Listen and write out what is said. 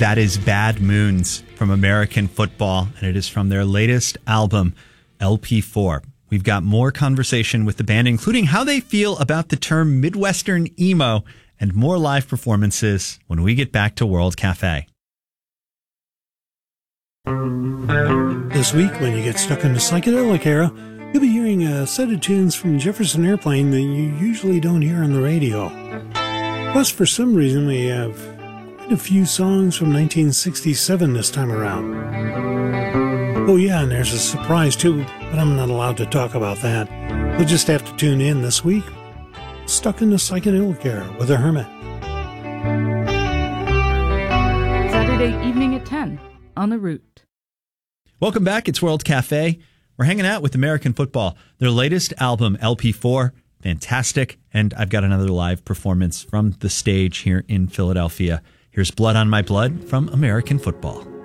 That is Bad Moons from American Football, and it is from their latest album, LP4. We've got more conversation with the band, including how they feel about the term Midwestern emo, and more live performances when we get back to World Cafe. This week, when you get stuck in the psychedelic era, you'll be hearing a set of tunes from Jefferson Airplane that you usually don't hear on the radio. Plus, for some reason, we have quite a few songs from 1967 this time around. Oh yeah, and there's a surprise too, but I'm not allowed to talk about that. You'll just have to tune in this week. Stuck in the psychedelic era with a hermit. Saturday evening at 10 on The Root. Welcome back. It's World Cafe. We're hanging out with American Football. Their latest album, LP4, fantastic. And I've got another live performance from the stage here in Philadelphia. Here's Blood on My Blood from American Football.